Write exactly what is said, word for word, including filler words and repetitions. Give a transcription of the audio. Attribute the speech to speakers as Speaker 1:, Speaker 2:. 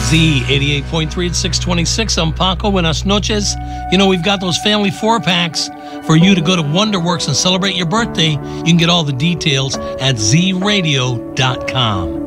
Speaker 1: Z eighty-eight point three at six twenty-six. I'm Paco. Buenas noches. You know, we've got those family four packs for you to go to Wonderworks and celebrate your birthday. You can get all the details at z radio dot com.